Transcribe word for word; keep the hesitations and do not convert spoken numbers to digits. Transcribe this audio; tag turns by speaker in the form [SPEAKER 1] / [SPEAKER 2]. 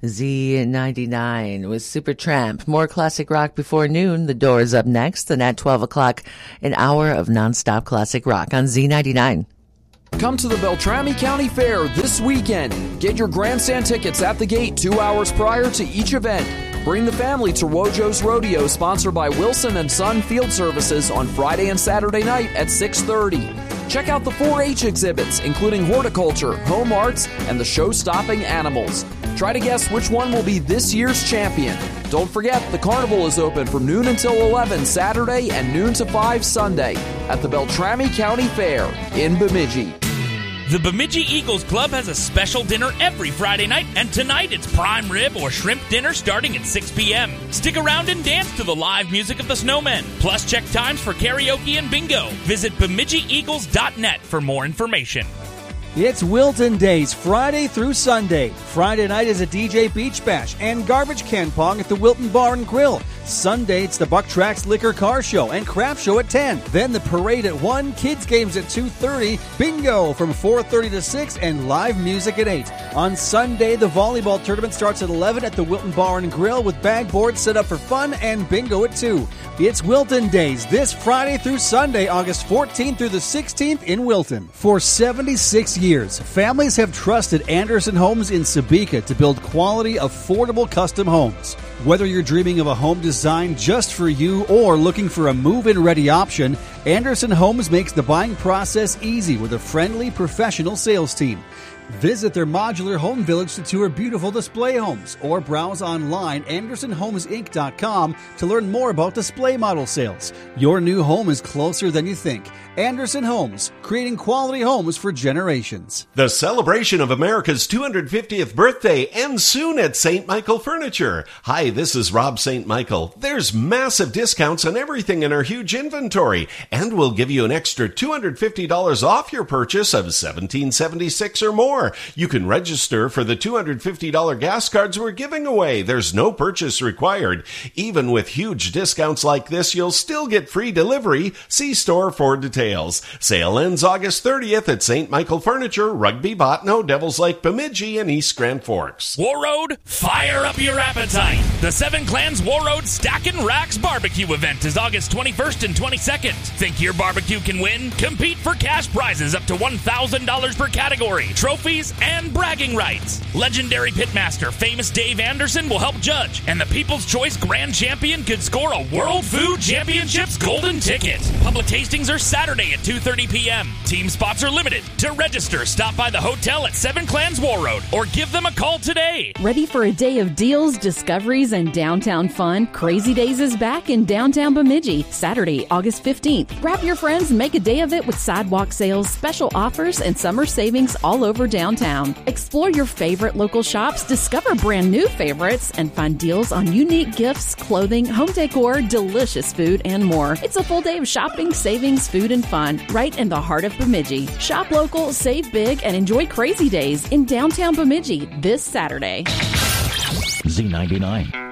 [SPEAKER 1] Z ninety-nine with Supertramp. More classic rock before noon. The Doors up next. And at twelve o'clock, an hour of nonstop classic rock on Z ninety-nine.
[SPEAKER 2] Come to the Beltrami County Fair this weekend. Get your grandstand tickets at the gate two hours prior to each event. Bring the family to Wojo's Rodeo, sponsored by Wilson and Son Field Services on Friday and Saturday night at six thirty. Check out the four H exhibits, including horticulture, home arts, and the show-stopping animals. Try to guess which one will be this year's champion. Don't forget, the carnival is open from noon until eleven Saturday and noon to five Sunday at the Beltrami County Fair in Bemidji.
[SPEAKER 3] The Bemidji Eagles Club has a special dinner every Friday night, and tonight it's prime rib or shrimp dinner starting at six p.m. Stick around and dance to the live music of the Snowmen. Plus, check times for karaoke and bingo. Visit Bemidji Eagles dot net for more information.
[SPEAKER 4] It's Wilton Days, Friday through Sunday. Friday night is a D J Beach Bash and garbage can pong at the Wilton Bar and Grill. Sunday, it's the Buck Tracks Liquor Car Show and Craft Show at ten. Then the parade at one, kids games at two thirty, bingo from four thirty to six, and live music at eight. On Sunday, the volleyball tournament starts at eleven at the Wilton Bar and Grill with bag boards set up for fun and bingo at two. It's Wilton Days this Friday through Sunday, August fourteenth through the sixteenth in Wilton. For seventy-six years, families have trusted Anderson Homes in Sebeka to build quality, affordable custom homes. Whether you're dreaming of a home designed just for you or looking for a move-in ready option, Anderson Homes makes the buying process easy with a friendly, professional sales team. Visit their modular home village to tour beautiful display homes or browse online anderson homes inc dot com to learn more about display model sales. Your new home is closer than you think. Anderson Homes, creating quality homes for generations.
[SPEAKER 5] The celebration of America's two hundred fiftieth birthday ends soon at Saint Michael Furniture. Hi, this is Rob Saint Michael. There's massive discounts on everything in our huge inventory, and we'll give you an extra two hundred fifty dollars off your purchase of seventeen seventy-six or more. You can register for the two hundred fifty dollars gas cards we're giving away. There's no purchase required. Even with huge discounts like this, you'll still get free delivery. See store for details. Sale ends August thirtieth at Saint Michael Furniture, Rugby, Botno, Devils Lake, Bemidji, and East Grand Forks.
[SPEAKER 3] Warroad, fire up your appetite. The Seven Clans Warroad Stackin' Racks Barbecue event is August twenty-first and twenty-second. Think your barbecue can win? Compete for cash prizes up to one thousand dollars per category, trophies, and bragging rights. Legendary pitmaster Famous Dave Anderson will help judge, and the People's Choice Grand Champion could score a World Food Championships golden ticket. Public tastings are Saturday at two thirty p.m. Team spots are limited. To register, stop by the hotel at Seven Clans Warroad or give them a call today.
[SPEAKER 6] Ready for a day of deals, discoveries, and downtown fun? Crazy Days is back in downtown Bemidji, Saturday, August fifteenth. Grab your friends and make a day of it with sidewalk sales, special offers, and summer savings all over downtown. Explore your favorite local shops, discover brand new favorites, and find deals on unique gifts, clothing, home decor, delicious food, and more. It's a full day of shopping, savings, food, and fun right in the heart of Bemidji. Shop local, save big, and enjoy Crazy Days in downtown Bemidji this Saturday.
[SPEAKER 7] Z ninety-nine.